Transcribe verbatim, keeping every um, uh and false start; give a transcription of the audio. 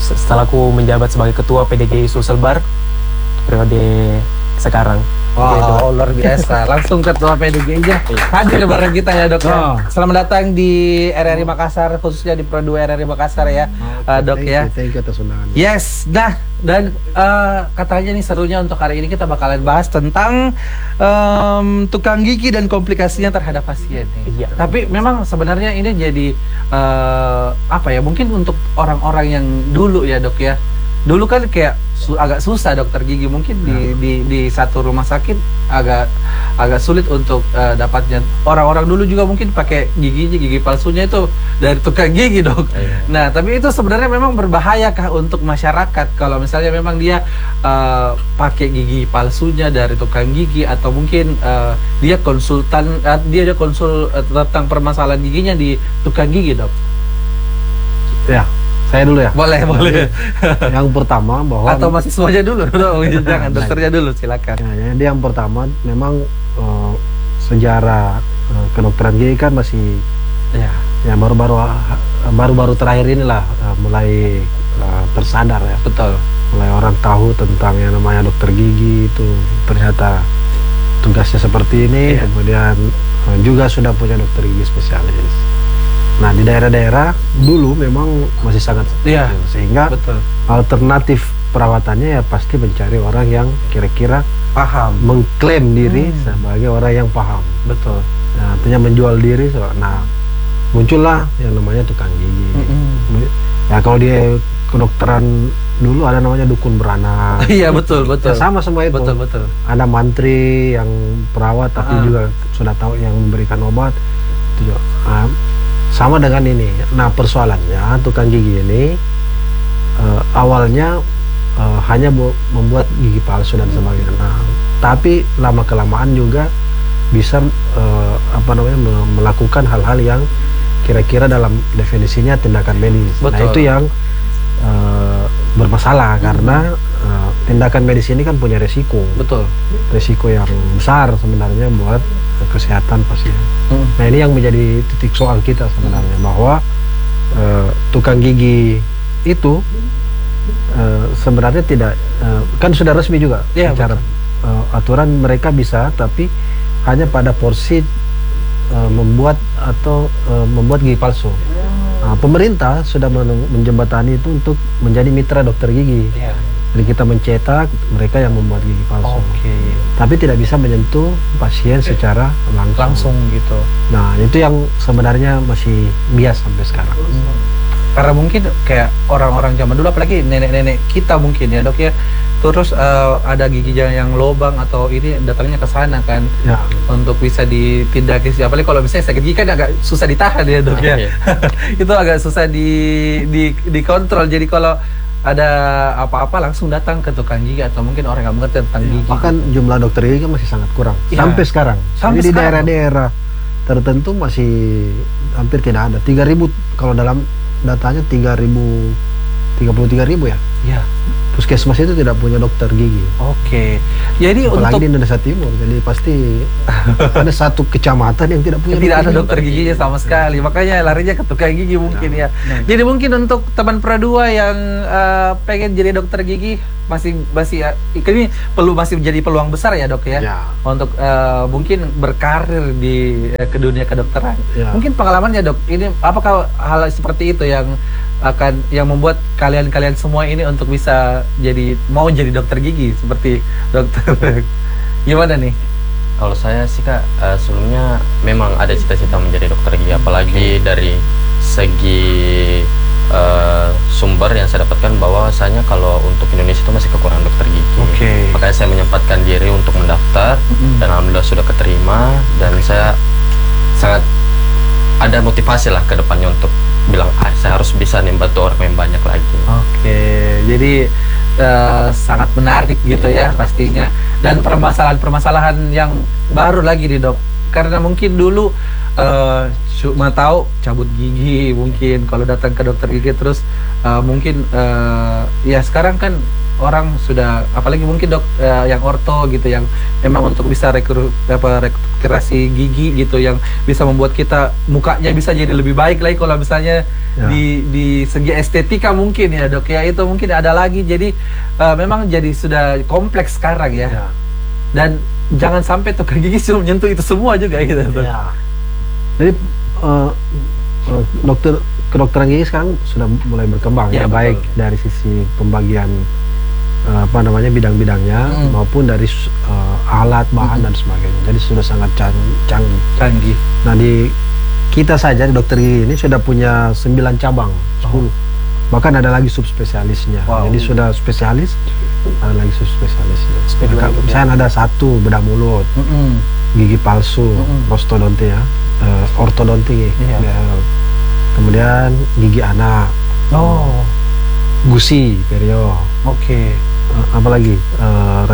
setelah aku menjabat sebagai ketua P D G I Sulselbar periode sekarang. Wow, luar biasa. Langsung ketua P D G I-nya hadir bareng kita ya dok. Oh. Selamat datang di R R I Makassar, khususnya di Pro dua R R I Makassar ya, Oh, uh, dok thank ya. you, thank you atas undangan. Yes, dah. Dan uh, katanya nih serunya untuk hari ini kita bakalan bahas tentang um, tukang gigi dan komplikasinya terhadap pasien nih. Iya. Tapi memang sebenarnya ini jadi uh, apa ya? Mungkin untuk orang-orang yang dulu ya dok ya. Dulu kan kayak su agak susah dokter gigi, mungkin di, di di satu rumah sakit agak agak sulit untuk uh, dapatnya. Orang-orang dulu juga mungkin pakai gigi gigi palsunya itu dari tukang gigi dok. Iya. Nah tapi itu sebenarnya memang berbahaya kah untuk masyarakat kalau misalnya memang dia uh, pakai gigi palsunya dari tukang gigi, atau mungkin uh, dia konsultan uh, dia dia konsul uh, tentang permasalahan giginya di tukang gigi dok. Ya, saya dulu ya. Boleh boleh. Yang pertama bahwa Atau mahasiswanya dulu dong, jangan dokternya dulu silakan. Ya, jadi yang pertama memang uh, sejarah uh, kedokteran gigi kan masih Ya. ya baru-baru baru-baru terakhir inilah uh, mulai uh, tersadar ya. Betul. Mulai orang tahu tentang yang namanya dokter gigi itu ternyata tugasnya seperti ini. Iya. Kemudian uh, juga sudah punya dokter gigi spesialis. Nah di daerah-daerah dulu memang masih sangat Iya. kecil, sehingga Betul. alternatif perawatannya ya pasti mencari orang yang kira-kira Paham. mengklaim diri Hmm. sebagai orang yang paham. Betul. Nah, artinya menjual diri. Nah muncullah yang namanya tukang gigi. Mm-mm. Ya kalau dia kedokteran dulu ada namanya dukun beranak. Iya betul betul. Ya, sama semua itu. Betul betul. Ada mantri yang perawat tapi Ah. juga sudah tahu yang memberikan obat. Itu juga. Nah, sama dengan ini. Nah persoalannya tukang gigi ini uh, awalnya uh, hanya membuat gigi palsu dan sebagainya. Nah, tapi lama kelamaan juga bisa uh, apa namanya melakukan hal-hal yang kira-kira dalam definisinya tindakan medis. Betul. Nah itu yang uh, bermasalah. Hmm. Karena uh, tindakan medis ini kan punya resiko. Betul. Resiko yang besar sebenarnya buat kesehatan pasien. Hmm. Nah ini yang menjadi titik soal kita sebenarnya, bahwa uh, tukang gigi itu uh, sebenarnya tidak uh, kan sudah resmi juga Ya, secara uh, aturan mereka bisa, tapi hanya pada porsi uh, membuat atau uh, membuat gigi palsu. Nah, pemerintah sudah men- menjembatani itu untuk menjadi mitra dokter gigi. Ya. Jadi kita mencetak mereka yang membuat gigi palsu. Oke. Tapi tidak bisa menyentuh pasien secara langsung. Langsung gitu. Nah, itu yang sebenarnya masih bias sampai sekarang. Hmm. Karena mungkin kayak orang-orang zaman dulu, apalagi nenek-nenek kita mungkin ya dok ya, terus uh, ada gigi yang lobang atau ini datangnya ke sana kan, Ya. untuk bisa ditindaki. Apalagi kalau misalnya sakit gigi kan agak susah ditahan ya dok ya. Iya. Itu agak susah di, di dikontrol. Jadi kalau ada apa-apa langsung datang ke tukang gigi, atau mungkin orang nggak mengerti tentang gigi. Bahkan jumlah dokter gigi kan masih sangat kurang Ya. sampai sekarang. Sampai Jadi di sekarang. daerah-daerah tertentu masih hampir tidak ada. tiga ribu kalau dalam datanya tiga ribu, tiga puluh tiga ribu ya. Ya. Puskesmas itu tidak punya dokter gigi. Oke. Jadi Apalagi untuk di Indonesia Timur, jadi pasti ada satu kecamatan yang tidak punya tidak ada gigi. dokter giginya sama sekali, makanya larinya ke tukang gigi mungkin ya. Jadi mungkin untuk teman Pro dua yang uh, pengen jadi dokter gigi, masih masih uh, ini perlu masih menjadi peluang besar ya dok ya, Ya. untuk uh, mungkin berkarir di uh, ke dunia kedokteran. Ya. Mungkin pengalamannya dok, ini apakah hal seperti itu yang akan yang membuat kalian-kalian semua ini untuk bisa jadi mau jadi dokter gigi seperti dokter gimana nih? Kalau saya sih kak, uh, sebelumnya memang ada cita-cita menjadi dokter gigi, apalagi dari segi uh, sumber yang saya dapatkan bahwasanya kalau untuk Indonesia itu masih kekurangan dokter gigi. Oke. Makanya saya menyempatkan diri untuk mendaftar, Mm-mm. dan alhamdulillah sudah keterima, dan saya sangat ada motivasi lah ke depannya untuk bilang ah saya harus bisa nih bantu orang yang banyak lagi. Oke, jadi uh, sangat menarik gitu ya pastinya. Dan permasalahan-permasalahan yang baru lagi nih dok, karena mungkin dulu uh, cuma tahu cabut gigi, mungkin kalau datang ke dokter gigi terus uh, mungkin uh, ya sekarang kan orang sudah, apalagi mungkin dok eh, yang orto gitu, yang memang untuk bisa rekru, apa, rekrutasi gigi gitu, yang bisa membuat kita mukanya bisa jadi lebih baik lagi kalau misalnya Ya. di di segi estetika mungkin ya dok ya, itu mungkin ada lagi. Jadi eh, memang jadi sudah kompleks sekarang ya. Ya. Dan jangan sampai tukang gigi cuma menyentuh itu semua juga gitu dok. Ya. Jadi eh, eh, dokter kedokteran gigi sekarang sudah mulai berkembang Ya, ya, betul. baik dari sisi pembagian eh, apa namanya bidang-bidangnya Mm. maupun dari eh, alat bahan dan sebagainya. Jadi sudah sangat can- canggih. Canggih. Nah di kita saja di dokter gigi ini sudah punya sembilan cabang, sepuluh. Bahkan ada lagi subspesialisnya. Wow. Jadi sudah spesialis, ada lagi subspesialisnya. Maka, misalnya ada satu bedah mulut, Mm-mm. gigi palsu, Mm-mm. prostodonti ya, eh, ortodonti. Iya. Ya. Kemudian gigi anak, Oh, gusi, perio, oke. eh, apalagi eh,